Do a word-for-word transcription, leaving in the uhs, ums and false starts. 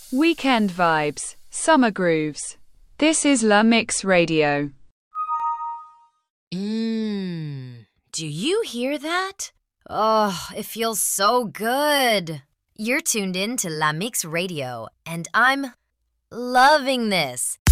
Weekend vibes, summer grooves. This is La Mix Radio. Mmm. Do you hear that? Oh, it feels so good. You're tuned in to La Mix Radio, and I'm loving this.